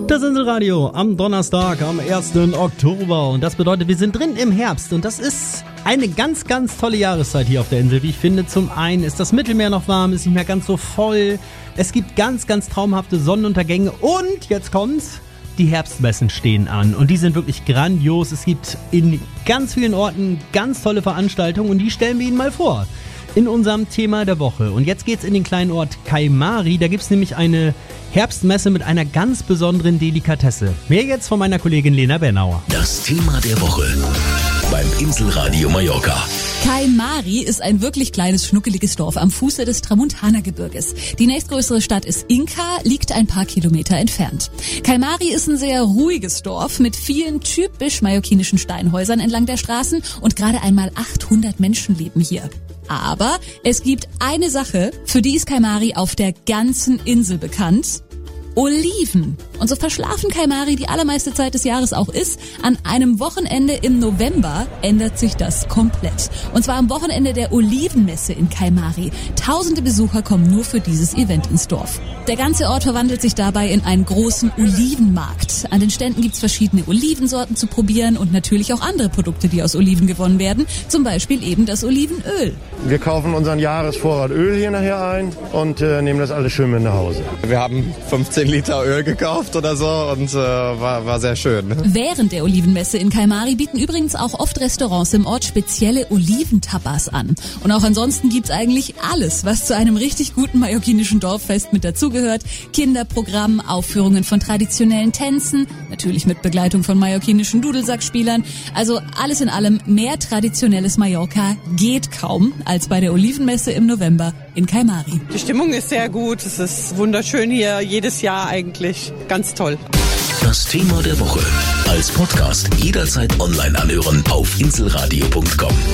Das Inselradio am Donnerstag, am 1. Oktober. Und das bedeutet, wir sind drin im Herbst. Und das ist eine ganz, ganz tolle Jahreszeit hier auf der Insel. Wie ich finde, zum einen ist das Mittelmeer noch warm, ist nicht mehr ganz so voll. Es gibt ganz, ganz traumhafte Sonnenuntergänge. Und jetzt kommt's, die Herbstmessen stehen an. Und die sind wirklich grandios. Es gibt in ganz vielen Orten ganz tolle Veranstaltungen. Und die stellen wir Ihnen mal vor in unserem Thema der Woche. Und jetzt geht's in den kleinen Ort Kaimari. Da gibt's nämlich eine Herbstmesse mit einer ganz besonderen Delikatesse. Mehr jetzt von meiner Kollegin Lena Bernauer. Das Thema der Woche beim Inselradio Mallorca. Kaimari ist ein wirklich kleines, schnuckeliges Dorf am Fuße des Tramontana-Gebirges. Die nächstgrößere Stadt ist Inca, liegt ein paar Kilometer entfernt. Kaimari ist ein sehr ruhiges Dorf mit vielen typisch mallorquinischen Steinhäusern entlang der Straßen und gerade einmal 800 Menschen leben hier. Aber es gibt eine Sache, für die ist Kaimari auf der ganzen Insel bekannt: Oliven. Und so verschlafen Kaimari die allermeiste Zeit des Jahres auch ist, an einem Wochenende im November ändert sich das komplett. Und zwar am Wochenende der Olivenmesse in Kaimari. Tausende Besucher kommen nur für dieses Event ins Dorf. Der ganze Ort verwandelt sich dabei in einen großen Olivenmarkt. An den Ständen gibt's verschiedene Olivensorten zu probieren und natürlich auch andere Produkte, die aus Oliven gewonnen werden. Zum Beispiel eben das Olivenöl. Wir kaufen unseren Jahresvorrat Öl hier nachher ein und nehmen das alles schön mit nach Hause. Wir haben 15 Liter Öl gekauft oder so und war sehr schön. Während der Olivenmesse in Kaimari bieten übrigens auch oft Restaurants im Ort spezielle Oliventapas an. Und auch ansonsten gibt's eigentlich alles, was zu einem richtig guten mallorquinischen Dorffest mit dazugehört. Kinderprogramm, Aufführungen von traditionellen Tänzen, natürlich mit Begleitung von mallorquinischen Dudelsackspielern. Also alles in allem, mehr traditionelles Mallorca geht kaum als bei der Olivenmesse im November in Kaimari. Die Stimmung ist sehr gut, es ist wunderschön hier, jedes Jahr eigentlich, ganz toll. Das Thema der Woche als Podcast jederzeit online anhören auf inselradio.com.